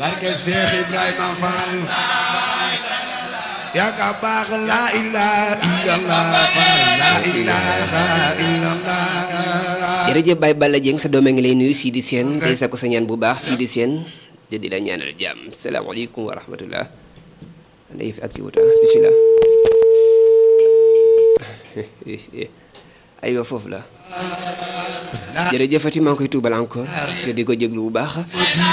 barke Cheikh Ibrahima Fall ya ka baax la ilaha illallah la ilaha illallah. jërëjëf Baye Balla Dieng sa doom a ngi lay nuyu Sidi Sène tey sa ko sa ñaan bu baax Sidi Sène te di la ñaanal jàmm salaamaaleykum wa rahmatullah ana yëf ak si wuta bismillah aywa foofu la jërëjëfati maa ngi koy tuubal encore te di ko jéglu bu baax